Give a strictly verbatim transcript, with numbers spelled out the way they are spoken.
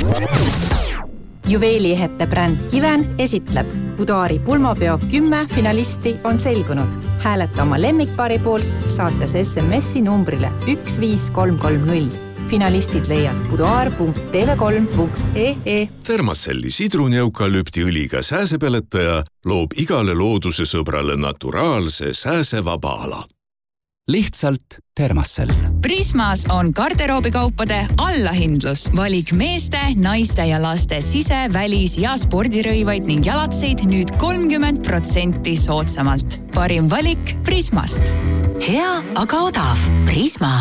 Juveeliehete bränd Kiven esitleb Budaari pulmapeo kümme finalisti on selgunud. Hääleta oma lemmikpaari poolt, saates S M S-i numbrile üks viis kolm kolm null. Finalistid leiad budaar punkt t v kolm punkt e e. Fermacelli sidruneukalüptiõliga sääsepeletaja loob igale looduse sõbrale naturaalse sääsevaba ala. Lihtsalt Thermacell. Prismas on garderoobikaupade allahindlus. Valik meeste, naiste ja laste sise-, välis- ja spordirõivaid ning jalatseid nüüd kolmkümmend protsenti soodsamalt. Parim valik Prismast. Hea, aga odav. Prisma.